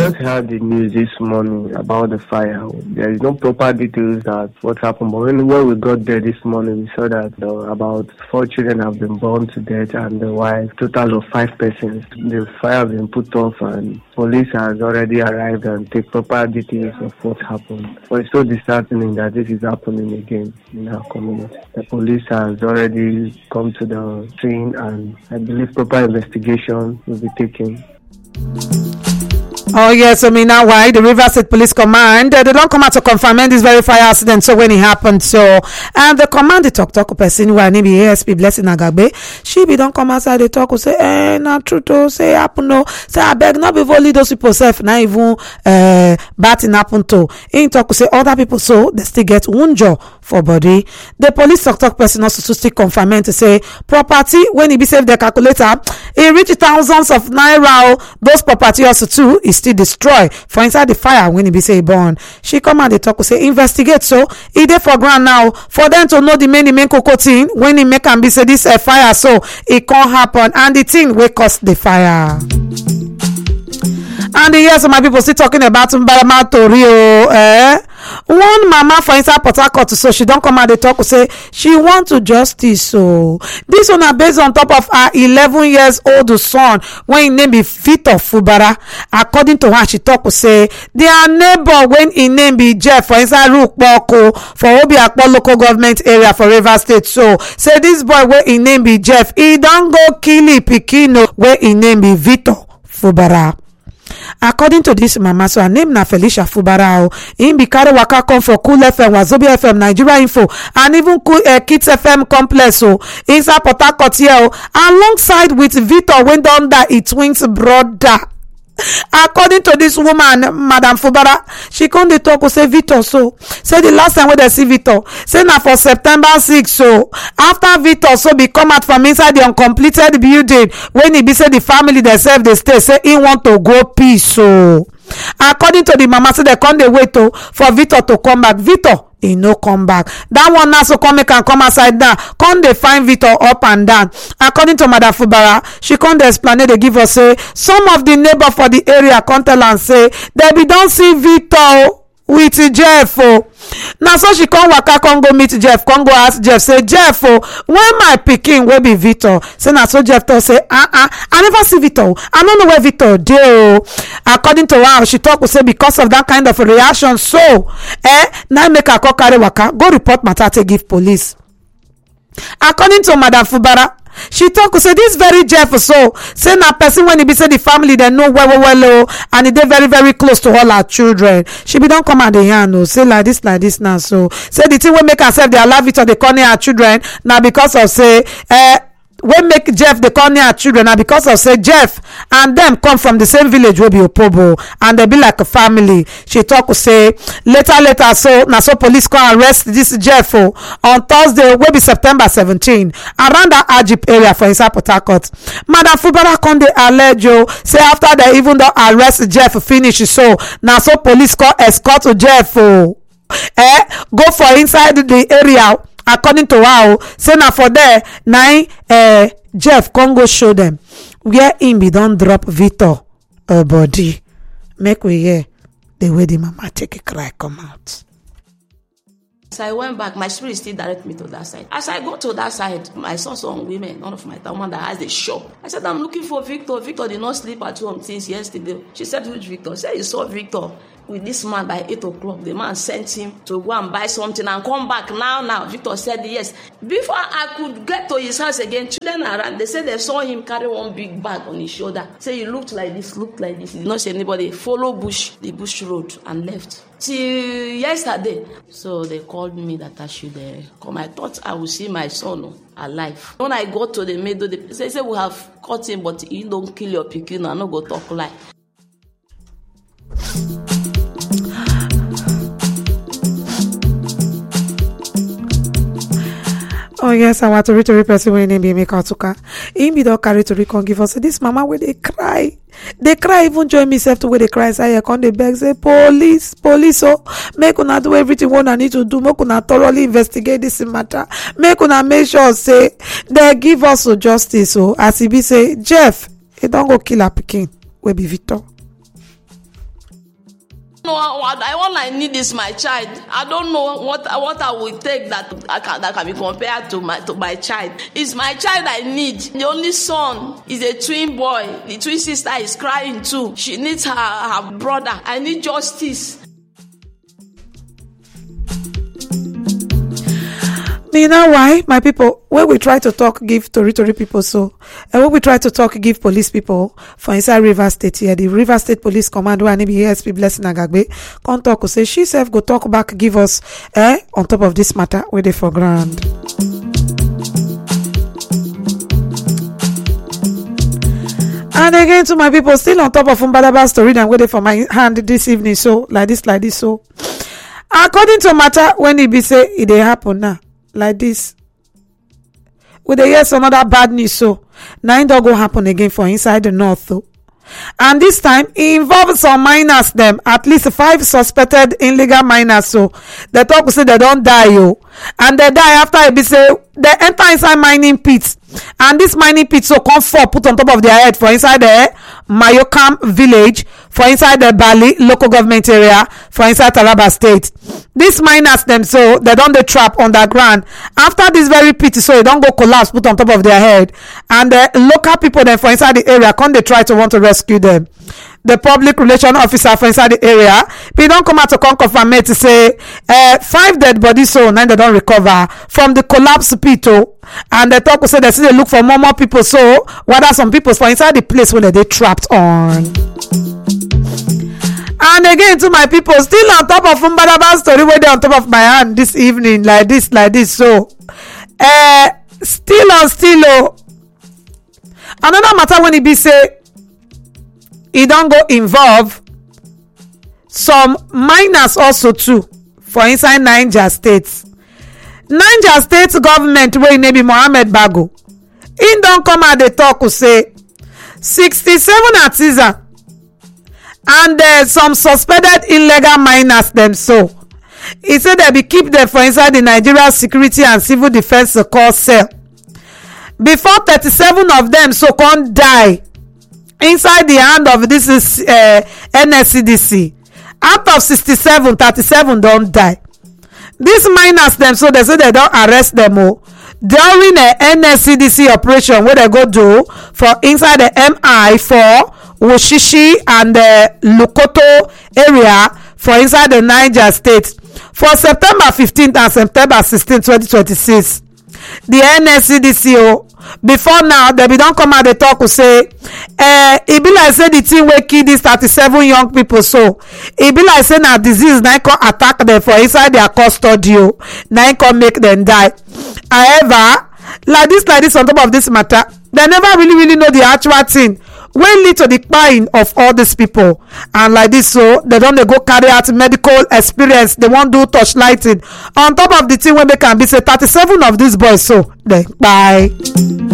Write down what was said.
just heard the news this morning about the fire. There is no proper details that what happened, but when we got there this morning, we saw that about 4 children have been burned to death and the wife, total of 5 persons. The fire has been put off and police has already arrived and take proper details of what happened. But it's so disheartening that this is happening again in our community. The police has already come to the scene and I believe proper investigation will be taken. Oh yes, I mean now why the Rivers State Police Command they don't come out to confirm this very fire accident. So when it happened, so and the command the talk person who are named ASP Blessing Agagbe, she be don't come outside the talk say not true to say happen no say I beg not be only those people self not even batting happen to in talk say other people so they still get wunjo for body. The police talk person also to still confirm to say property when he be save the calculator it reach thousands of naira. Those property also too is still destroy for inside the fire when it be say born. She come and they talk say investigate so e dey for ground now for them to know the main cocoa thing when it make and be say this fire so it can't happen and the thing will cause the fire. And yes, my people still talking about Mbarama Torio. One mama for inside Port Harcourt, so she don't come out the talk say she want to justice. So this one are based on top of her 11 years old son when his name be Victor Fubara. According to her, she talk say their neighbor when his name be Jeff for inside Rukboko for Obiakpo local government area for Rivers State. So say this boy when his name be Jeff, he don't go kill Pikino when his name be Victor Fubara. According to this mama, so her name na Felicia Fubara. In be carry waka come for Cool FM, Wazobia FM, Nigeria Info, and even Cool Kids FM complex. So inside Port Harcourt here, alongside with Victor went down that his twins brother. According to this woman, Madam Fubara, she come dey talk say Victor so say the last time when they see Victor say na for September 6. So after Victor so be come out from inside the uncompleted building when he be say the family themselves they stay say he want to go peace. So according to the mama say they come dey wait for Victor to come back. Victor he no come back. That one now so come make and come outside now. Come they find Victor up and down. According to Madam Fubara, she come dey explain they give us say some of the neighbor for the area come tell and say they be don't see Victor with Jeff. Now so she come waka come go meet Jeff, come go ask Jeff say Jeff when my pikin will be Victor. Say now so Jeff to say I never see Victor. I don't know where Victor dey. According to her, she talk say because of that kind of reaction so now make her call carry waka go report matter to give police. According to Madam Fubara, she talk say this very Jeff so say na person when he be say the family they know well and they very very close to all her children. She be don't come at the hand say like this now. So say the thing will make herself they allow it or they call her children now because of say when make Jeff the call her children now because of say Jeff and them come from the same village will be Opobo and they be like a family. She talk say later so now so police come arrest this Jeff on Thursday will be September 17 around that Ajip area for inside Port Harcourt. Madam Fubara come dey allege say after they even though arrest Jeff finish so now so police come escort Jeff go for inside the area. According to her say na for there na Jeff come go show them where him be don drop Victor body. Make we hear the way the mama take a cry come out. As I went back, my spirit still direct me to that side. As I go to that side, I saw some women, one of my woman that has a shop. I said, I'm looking for Victor. Victor did not sleep at home since yesterday. She said, which Victor? I said, you saw Victor with this man by 8 o'clock. The man sent him to go and buy something and come back now. Victor said yes. Before I could get to his house again, children around, they said they saw him carry one big bag on his shoulder. Say he looked like this. He did not see anybody. Follow the bush road and left. Till yesterday. So they called me that I should come. I thought I would see my son alive. When I got to the middle, they say we have caught him, but he don't kill your pikin. I no go talk lie. Oh yes, I want to read person when name be make Atuka. Him be don't carry to recon give us this mama where they cry. They cry even join myself to where they cry. Say I come they beg say police so make una do everything what I need to do. Make una thoroughly investigate this matter. Make una make sure say they give us justice. So as he be say Jeff, he don't go kill a pikin. We be Victor. No, what I need is my child. I don't know what I will take that can be compared to my child. It's my child I need. The only son is a twin boy. The twin sister is crying too. She needs her brother. I need justice. You know why, my people, when we try to talk, give Tori people so, and when we try to talk, give police people for inside River State here, the River State Police Command, and be ASP Blessing Agagbe, come talk, say she self go talk back, give us, on top of this matter, where they for ground. And again, to my people, still on top of Mbadaba story, and waiting for my hand this evening, so, like this, so. According to matter, when it be say, it dey happen now. Like this, we dey hear some other bad news, so now it don't go happen again for inside the north though. And this time it involves some miners, them at least 5 suspected illegal miners, so they talk say they don't die, and they die after it be say they enter inside mining pits, and this mining pit so come fall put on top of their head for inside the Mayokam village, for inside the Bali local government area, for inside Taraba state. These miners them so they don't dey trap underground after this very pit, so they don't go collapse put on top of their head, and the local people then for inside the area come they try to want to rescue them. The public relation officer for inside the area, he don't come out to confirm to say 5 dead bodies, so now they don't recover from the collapse pit, and they talk say they see they look for more people, so whether some people for inside the place where they trapped on. And again, to my people, still on top of Mbadaba story, where they on top of my hand this evening, like this, so still another matter when it be say it don't go involve some miners also too for inside Niger State. Niger State government wey name be Mohammed Bago, he don't come out dey talk say 67 artisans and some suspected illegal miners them, so he said they be keep them for inside the Nigeria Security and Civil Defence Corps cell before 37 of them so can't die inside the hand of this is NSCDC. Out of 67, 37 don't die. These miners them, so they say they don't arrest them all during a NSCDC operation where they go do for inside the MI for Wushishi and the Lukoto area for inside the Niger State for September 15th and September 16th, 2026. The NSCDC before now they be don't come out they talk to say it be like say the team wey kill these 37 young people, so it be like say na disease na come attack them for inside their custody, na come make them die. However, like this on top of this matter, they never really know the actual thing wey lead to the dying of all these people, and like this, so they don't go carry out medical experience, they won't do touch lighting on top of the thing wey make am be say 37 of these boys so they die.